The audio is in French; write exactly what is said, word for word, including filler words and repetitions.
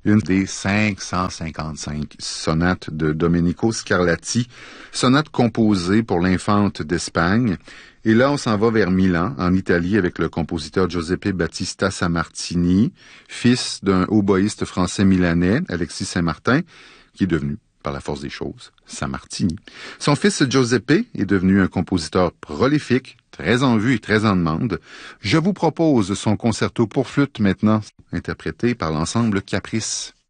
une des cinq cent cinquante-cinq sonates de Domenico Scarlatti, sonates composées pour l'infante d'Espagne. Et là, on s'en va vers Milan, en Italie, avec le compositeur Giuseppe Battista Sammartini, fils d'un hautboïste français milanais, Alexis Saint-Martin, qui est devenu, par la force des choses, Sammartini. Son fils Giuseppe est devenu un compositeur prolifique, très en vue et très en demande. Je vous propose son concerto pour flûte maintenant, interprété par l'ensemble Caprice.